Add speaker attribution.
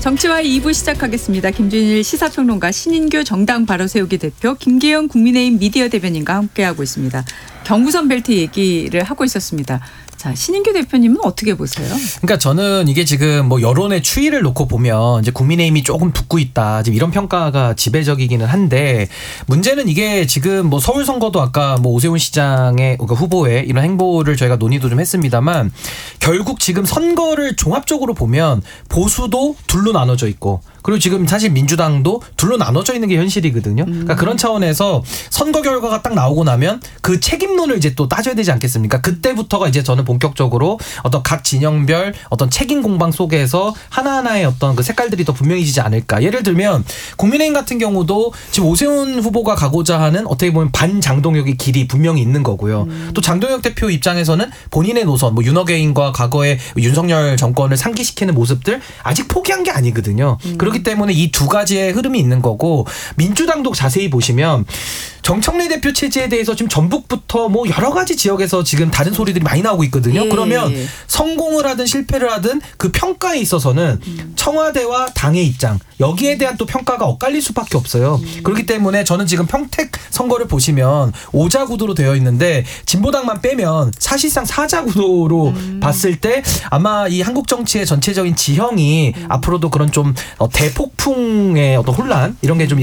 Speaker 1: 정치와의 2부 시작하겠습니다. 김준일 시사평론가, 신인규 정당 바로 세우기 대표, 김기현 국민의힘 미디어 대변인과 함께하고 있습니다. 경부선 벨트 얘기를 하고 있었습니다. 자, 신인규 대표님은 어떻게 보세요?
Speaker 2: 그러니까 저는 이게 지금 뭐 여론의 추이를 놓고 보면 이제 국민의힘이 조금 붙고 있다, 지금 이런 평가가 지배적이기는 한데, 문제는 이게 지금 뭐 서울 선거도 아까 뭐 오세훈 시장의 그러니까 후보의 이런 행보를 저희가 논의도 좀 했습니다만, 결국 지금 선거를 종합적으로 보면 보수도 둘로 나눠져 있고, 그리고 지금 사실 민주당도 둘로 나눠져 있는 게 현실이거든요. 그러니까 그런 차원에서 선거 결과가 딱 나오고 나면 그 책임론을 이제 또 따져야 되지 않겠습니까? 그때부터가 이제 저는 본격적으로 어떤 각 진영별 어떤 책임 공방 속에서 하나하나의 어떤 그 색깔들이 더 분명해지지 않을까. 예를 들면 국민의힘 같은 경우도 지금 오세훈 후보가 가고자 하는 어떻게 보면 반장동혁의 길이 분명히 있는 거고요. 또 장동혁 대표 입장에서는 본인의 노선, 뭐 윤핵관과 과거의 윤석열 정권을 상기시키는 모습들 아직 포기한 게 아니거든요. 그렇기 때문에 이 두 가지의 흐름이 있는 거고, 민주당도 자세히 보시면 정청래 대표 체제에 대해서 지금 전북부터 뭐 여러 가지 지역에서 지금 다른 소리들이 많이 나오고 있거든요. 그러면 성공을 하든 실패를 하든 그 평가에 있어서는 청와대와 당의 입장, 여기에 대한 또 평가가 엇갈릴 수밖에 없어요. 그렇기 때문에 저는 지금 평택 선거를 보시면 5자 구도로 되어 있는데 진보당만 빼면 사실상 4자 구도로 봤을 때 아마 이 한국 정치의 전체적인 지형이 앞으로도 그런 좀 대폭풍의 어떤 혼란, 이런 게 좀